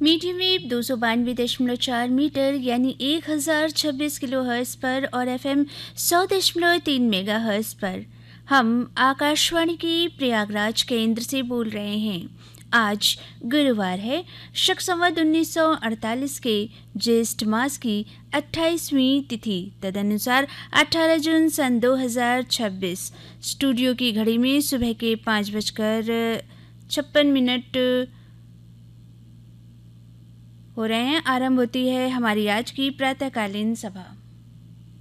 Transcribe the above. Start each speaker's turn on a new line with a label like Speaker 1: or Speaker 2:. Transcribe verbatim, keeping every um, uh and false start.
Speaker 1: Medium wave दो सौ बानवे दशमलव चार मीटर यानी एक हज़ार छब्बीस किलो हर्ट्ज पर और एफएम सौ दशमलव तीन मेगा हर्ट्ज पर हम आकाशवाणी के प्रयागराज केंद्र से बोल रहे हैं। आज गुरुवार है, शक संवत उन्नीस सौ अड़तालीस के ज्येष्ठ मास की अट्ठाईसवीं तिथि, तदनुसार अठारह जून सन दो हज़ार छब्बीस। स्टूडियो की घड़ी में सुबह के पाँच बजकर छप्पन मिनट हो रहे हैं। आरंभ होती है हमारी आज की प्रातःकालीन सभा।